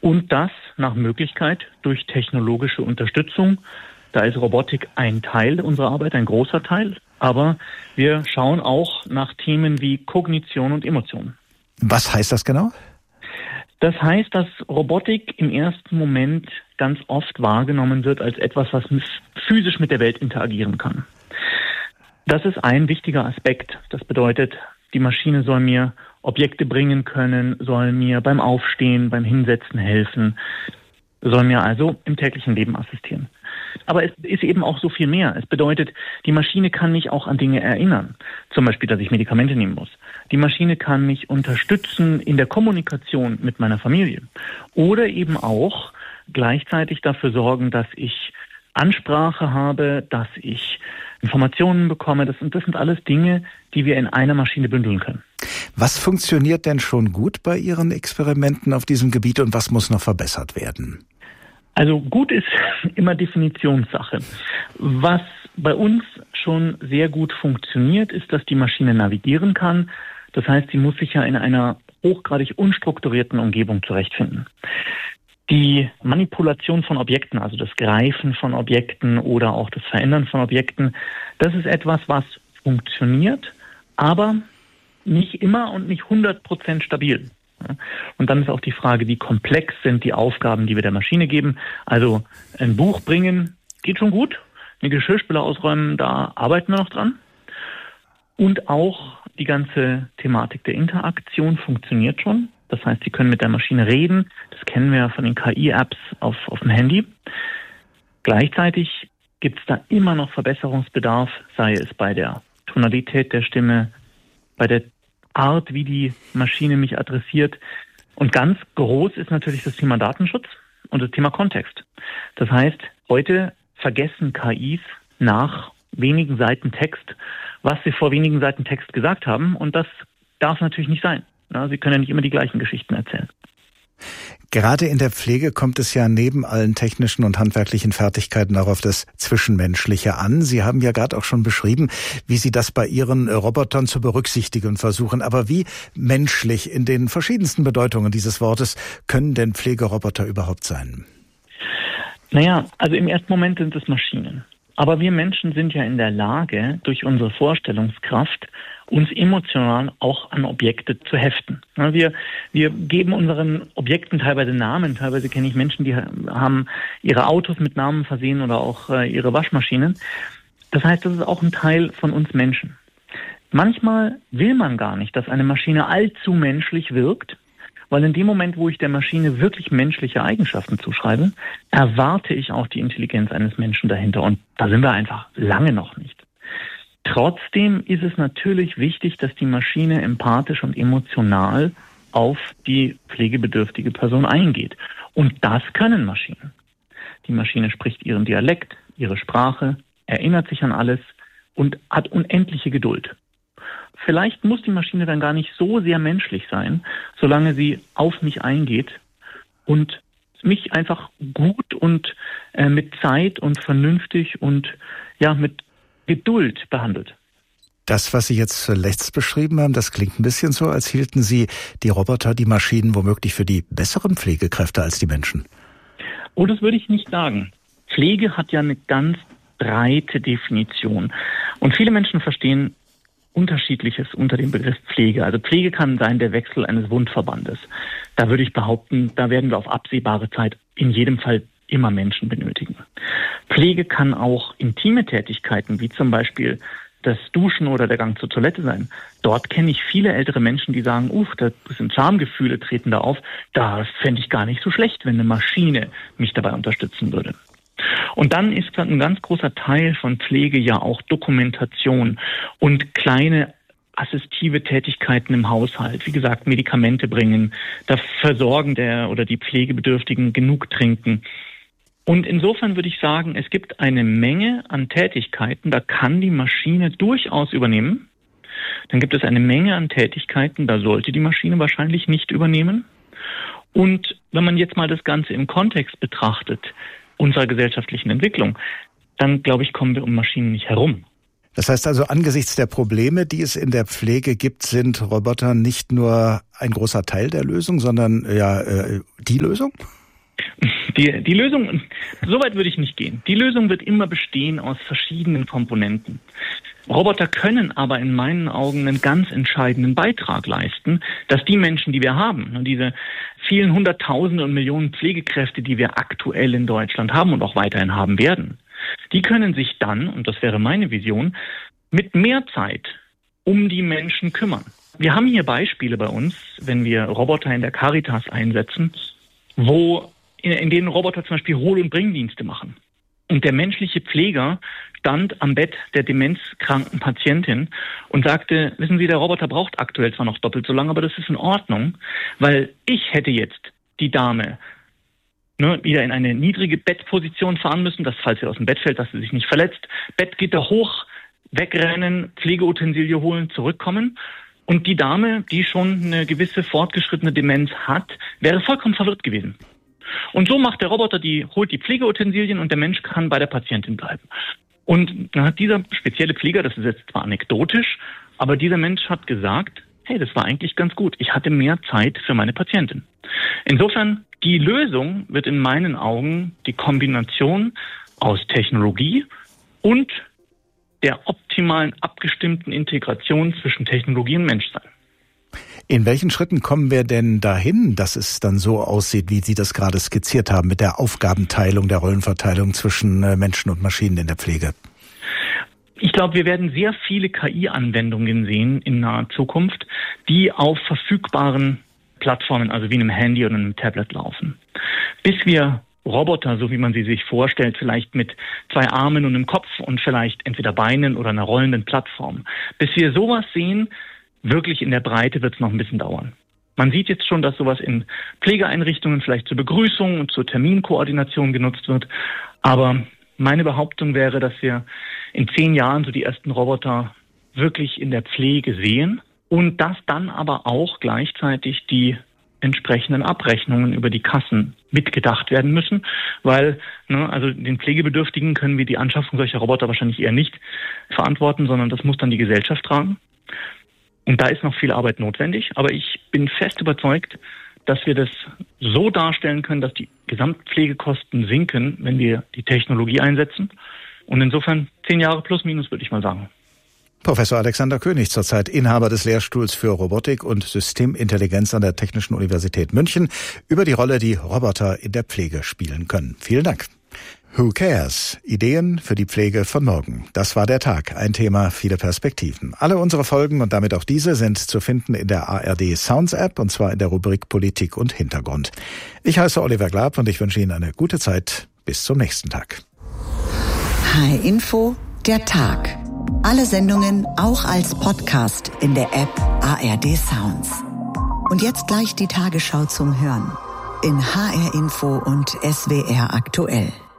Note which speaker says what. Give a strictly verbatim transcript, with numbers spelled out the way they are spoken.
Speaker 1: Und das nach Möglichkeit durch technologische Unterstützung. Da ist Robotik ein Teil unserer Arbeit, ein großer Teil. Aber wir schauen auch nach Themen wie Kognition und Emotion.
Speaker 2: Was heißt das genau?
Speaker 1: Das heißt, dass Robotik im ersten Moment ganz oft wahrgenommen wird als etwas, was physisch mit der Welt interagieren kann. Das ist ein wichtiger Aspekt. Das bedeutet, die Maschine soll mir Objekte bringen können, soll mir beim Aufstehen, beim Hinsetzen helfen, soll mir also im täglichen Leben assistieren. Aber es ist eben auch so viel mehr. Es bedeutet, die Maschine kann mich auch an Dinge erinnern. Zum Beispiel, dass ich Medikamente nehmen muss. Die Maschine kann mich unterstützen in der Kommunikation mit meiner Familie. Oder eben auch gleichzeitig dafür sorgen, dass ich Ansprache habe, dass ich Informationen bekomme. Das, das sind alles Dinge, die wir in einer Maschine bündeln können.
Speaker 2: Was funktioniert denn schon gut bei Ihren Experimenten auf diesem Gebiet und was muss noch verbessert werden?
Speaker 1: Also gut ist immer Definitionssache. Was bei uns schon sehr gut funktioniert, ist, dass die Maschine navigieren kann. Das heißt, sie muss sich ja in einer hochgradig unstrukturierten Umgebung zurechtfinden. Die Manipulation von Objekten, also das Greifen von Objekten oder auch das Verändern von Objekten, das ist etwas, was funktioniert, aber nicht immer und nicht hundert Prozent stabil. Und dann ist auch die Frage, wie komplex sind die Aufgaben, die wir der Maschine geben. Also ein Buch bringen geht schon gut, eine Geschirrspüle ausräumen, da arbeiten wir noch dran. Und auch die ganze Thematik der Interaktion funktioniert schon. Das heißt, Sie können mit der Maschine reden. Das kennen wir ja von den K I-Apps auf, auf dem Handy. Gleichzeitig gibt es da immer noch Verbesserungsbedarf, sei es bei der Tonalität der Stimme, bei der Art, wie die Maschine mich adressiert. Und ganz groß ist natürlich das Thema Datenschutz und das Thema Kontext. Das heißt, heute vergessen K Is nach wenigen Seiten Text, was sie vor wenigen Seiten Text gesagt haben. Und das darf natürlich nicht sein. Ja, sie können ja nicht immer die gleichen Geschichten erzählen.
Speaker 2: Gerade in der Pflege kommt es ja neben allen technischen und handwerklichen Fertigkeiten auch auf das Zwischenmenschliche an. Sie haben ja gerade auch schon beschrieben, wie Sie das bei Ihren Robotern zu berücksichtigen versuchen. Aber wie menschlich in den verschiedensten Bedeutungen dieses Wortes können denn Pflegeroboter überhaupt sein?
Speaker 1: Naja, also im ersten Moment sind es Maschinen. Aber wir Menschen sind ja in der Lage, durch unsere Vorstellungskraft uns emotional auch an Objekte zu heften. Wir, wir geben unseren Objekten teilweise Namen. Teilweise kenne ich Menschen, die haben ihre Autos mit Namen versehen oder auch ihre Waschmaschinen. Das heißt, das ist auch ein Teil von uns Menschen. Manchmal will man gar nicht, dass eine Maschine allzu menschlich wirkt, weil in dem Moment, wo ich der Maschine wirklich menschliche Eigenschaften zuschreibe, erwarte ich auch die Intelligenz eines Menschen dahinter. Und da sind wir einfach lange noch nicht. Trotzdem ist es natürlich wichtig, dass die Maschine empathisch und emotional auf die pflegebedürftige Person eingeht. Und das können Maschinen. Die Maschine spricht ihren Dialekt, ihre Sprache, erinnert sich an alles und hat unendliche Geduld. Vielleicht muss die Maschine dann gar nicht so sehr menschlich sein, solange sie auf mich eingeht und mich einfach gut und äh, mit Zeit und vernünftig und ja mit Geduld behandelt.
Speaker 2: Das, was Sie jetzt zuletzt beschrieben haben, das klingt ein bisschen so, als hielten Sie die Roboter, die Maschinen womöglich für die besseren Pflegekräfte als die Menschen.
Speaker 1: Oh, das würde ich nicht sagen. Pflege hat ja eine ganz breite Definition. Und viele Menschen verstehen Unterschiedliches unter dem Begriff Pflege. Also Pflege kann sein der Wechsel eines Wundverbandes. Da würde ich behaupten, da werden wir auf absehbare Zeit in jedem Fall immer Menschen benötigen. Pflege kann auch intime Tätigkeiten, wie zum Beispiel das Duschen oder der Gang zur Toilette sein. Dort kenne ich viele ältere Menschen, die sagen, uff, das sind Schamgefühle, treten da auf. Da fände ich gar nicht so schlecht, wenn eine Maschine mich dabei unterstützen würde. Und dann ist ein ganz großer Teil von Pflege ja auch Dokumentation und kleine assistive Tätigkeiten im Haushalt. Wie gesagt, Medikamente bringen, das Versorgen der oder die Pflegebedürftigen genug trinken. Und insofern würde ich sagen, es gibt eine Menge an Tätigkeiten, da kann die Maschine durchaus übernehmen. Dann gibt es eine Menge an Tätigkeiten, da sollte die Maschine wahrscheinlich nicht übernehmen. Und wenn man jetzt mal das Ganze im Kontext betrachtet, unserer gesellschaftlichen Entwicklung, dann glaube ich, kommen wir um Maschinen nicht herum.
Speaker 2: Das heißt also, angesichts der Probleme, die es in der Pflege gibt, sind Roboter nicht nur ein großer Teil der Lösung, sondern ja äh, die Lösung?
Speaker 1: Die, die Lösung, so weit würde ich nicht gehen. Die Lösung wird immer bestehen aus verschiedenen Komponenten. Roboter können aber in meinen Augen einen ganz entscheidenden Beitrag leisten, dass die Menschen, die wir haben, diese vielen Hunderttausende und Millionen Pflegekräfte, die wir aktuell in Deutschland haben und auch weiterhin haben werden, die können sich dann, und das wäre meine Vision, mit mehr Zeit um die Menschen kümmern. Wir haben hier Beispiele bei uns, wenn wir Roboter in der Caritas einsetzen, wo in, in denen Roboter zum Beispiel Hol- und Bringdienste machen. Und der menschliche Pfleger stand am Bett der demenzkranken Patientin und sagte, wissen Sie, der Roboter braucht aktuell zwar noch doppelt so lange, aber das ist in Ordnung, weil ich hätte jetzt die Dame ne, wieder in eine niedrige Bettposition fahren müssen, dass falls sie aus dem Bett fällt, dass sie sich nicht verletzt. Bettgitter hoch, wegrennen, Pflegeutensilie holen, zurückkommen. Und die Dame, die schon eine gewisse fortgeschrittene Demenz hat, wäre vollkommen verwirrt gewesen. Und so macht der Roboter die, holt die Pflegeutensilien und der Mensch kann bei der Patientin bleiben. Und dann hat dieser spezielle Pfleger, das ist jetzt zwar anekdotisch, aber dieser Mensch hat gesagt, hey, das war eigentlich ganz gut. Ich hatte mehr Zeit für meine Patientin. Insofern, die Lösung wird in meinen Augen die Kombination aus Technologie und der optimalen abgestimmten Integration zwischen Technologie und Mensch sein.
Speaker 2: In welchen Schritten kommen wir denn dahin, dass es dann so aussieht, wie Sie das gerade skizziert haben, mit der Aufgabenteilung, der Rollenverteilung zwischen Menschen und Maschinen in der Pflege?
Speaker 1: Ich glaube, wir werden sehr viele K I-Anwendungen sehen in naher Zukunft, die auf verfügbaren Plattformen, also wie einem Handy oder einem Tablet laufen. Bis wir Roboter, so wie man sie sich vorstellt, vielleicht mit zwei Armen und einem Kopf und vielleicht entweder Beinen oder einer rollenden Plattform. Bis wir sowas sehen, wirklich in der Breite wird es noch ein bisschen dauern. Man sieht jetzt schon, dass sowas in Pflegeeinrichtungen vielleicht zur Begrüßung und zur Terminkoordination genutzt wird. Aber meine Behauptung wäre, dass wir in zehn Jahren so die ersten Roboter wirklich in der Pflege sehen und dass dann aber auch gleichzeitig die entsprechenden Abrechnungen über die Kassen mitgedacht werden müssen, weil ne, also den Pflegebedürftigen können wir die Anschaffung solcher Roboter wahrscheinlich eher nicht verantworten, sondern das muss dann die Gesellschaft tragen. Und da ist noch viel Arbeit notwendig, aber ich bin fest überzeugt, dass wir das so darstellen können, dass die Gesamtpflegekosten sinken, wenn wir die Technologie einsetzen. Und insofern zehn Jahre plus minus, würde ich mal sagen.
Speaker 2: Professor Alexander König, zurzeit Inhaber des Lehrstuhls für Robotik und Systemintelligenz an der Technischen Universität München, über die Rolle, die Roboter in der Pflege spielen können. Vielen Dank. Who cares? Ideen für die Pflege von morgen. Das war der Tag. Ein Thema, viele Perspektiven. Alle unsere Folgen und damit auch diese sind zu finden in der A R D Sounds App und zwar in der Rubrik Politik und Hintergrund. Ich heiße Oliver Glab und ich wünsche Ihnen eine gute Zeit. Bis zum nächsten Tag.
Speaker 3: H R Info, der Tag. Alle Sendungen auch als Podcast in der App A R D Sounds. Und jetzt gleich die Tagesschau zum Hören in H R Info und S W R aktuell.